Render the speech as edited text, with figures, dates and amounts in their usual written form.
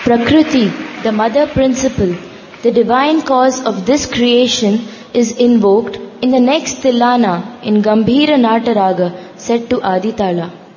Prakriti, the mother principle, the divine cause of this creation, is invoked in the next Tilana in Gambhira Nataraga set to Aditala.